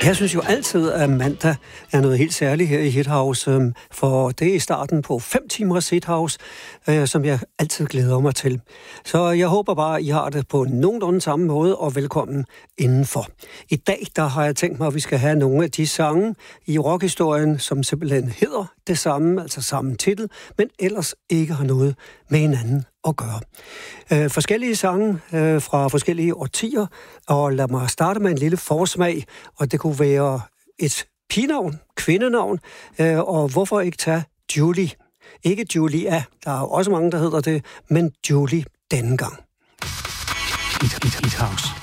Jeg synes jo altid, at mandag er noget helt særligt her i Hithouse, for det er starten på 5 timers Hithouse, som jeg altid glæder mig til. Så jeg håber bare, at I har det på nogenlunde samme måde, og velkommen indenfor. I dag der har jeg tænkt mig, at vi skal have nogle af de sange i rockhistorien, som simpelthen hedder det samme, altså samme titel, men ellers ikke har noget med hinanden at gøre. Forskellige sange fra forskellige årtier, og lad mig starte med en lille forsmag, og det kunne være et pigenavn, kvindenavn, og hvorfor ikke tage Julie? Ikke Julia, der er også mange, der hedder det, men Julie denne gang. Hithouse.